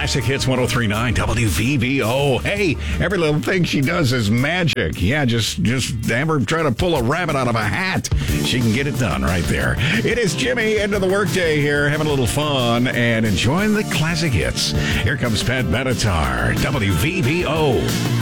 Classic Hits 103.9 WVBO. Hey, every little thing she does is magic. Yeah, just have her try to pull a rabbit out of a hat. She can get it done right there. It is Jimmy, end of the workday here, having a little fun and enjoying the classic hits. Here comes Pat Benatar, WVBO.